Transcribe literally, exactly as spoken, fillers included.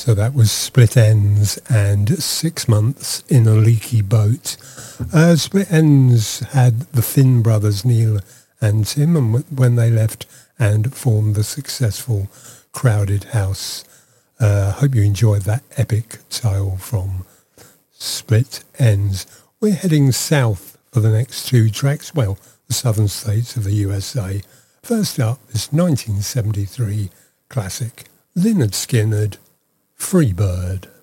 So that was Split Ends and Six Months in a Leaky Boat. Uh, Split Ends had the Finn brothers, Neil and Tim, and w- when they left and formed the successful Crowded House. I uh, hope you enjoyed that epic tale from Split Ends. We're heading south for the next two tracks, well, the southern states of the U S A. First up is nineteen seventy-three classic Lynyrd Skynyrd, Freebird.